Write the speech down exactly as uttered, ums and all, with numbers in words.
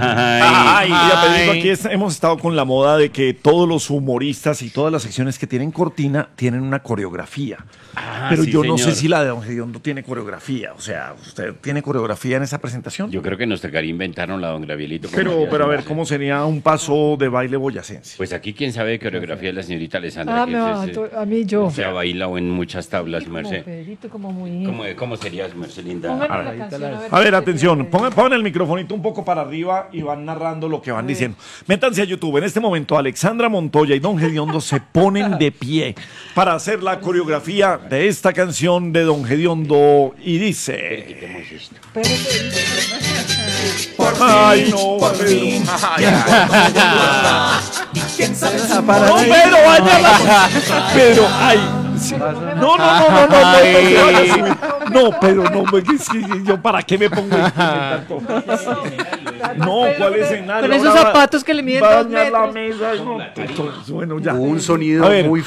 Ay, ya Pedrito, aquí es- hemos estado con la moda de que todos los humoristas y todas las secciones que tienen cortina tienen una coreografía. Ah, Pero sí, yo no sé señor. si la de Don Gediondo tiene coreografía. O sea, ¿usted tiene coreografía en esa presentación? Yo creo que nos tocaría inventarnos la don Gabrielito. como pero, haría pero a su ver, merced. ¿cómo sería un paso de baile boyacense? Pues aquí quién sabe de coreografía es la señorita Alessandra. Ah, que me es, va, eh, to- a mí yo. O sea, baila o en muchas tablas, Como merced. Pedrito, como muy... ¿Cómo, cómo sería su merced linda? Póngame la canción, a ver. A ver, atención, pongan, pongan el microfonito un poco para arriba y van narrando lo que van diciendo. Métanse a YouTube. En este momento, Alexandra Montoya y Don Gediondo se ponen de pie para hacer la coreografía de esta canción de Don Gediondo y dice... Quitemos esto. Ay, no, Pedro. Para No, ahí. Pedro, vaya la- Pedro, ay. sí. No, no, no, no, no, no, no, se van a subir. No, Pedro, no, me- que sí, yo para qué me pongo a inventar cosas? No, ¿cuál escenario? Con esos Ahora va- zapatos que le miden dos baña la metros. mesa. No, pues, bueno, ya. Un sonido A ver, muy